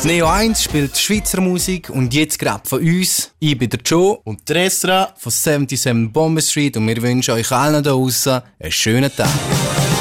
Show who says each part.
Speaker 1: Neo 1 spielt Schweizer Musik und jetzt gerade von uns. Ich bin der Joe
Speaker 2: und der Esra
Speaker 1: von 77 Bomber Street und wir wünschen euch allen da draussen einen schönen Tag.